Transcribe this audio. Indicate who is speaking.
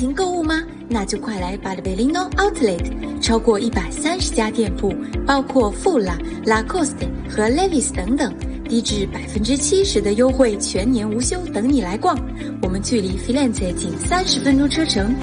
Speaker 1: 停购物吗？那就快来 Barberino Outlet， 超过130家店铺，包括 Fula、Lacoste 和 Levi's 等等，低至70%的优惠，全年无休，等你来逛。我们距离 Firenze 仅30分钟车程。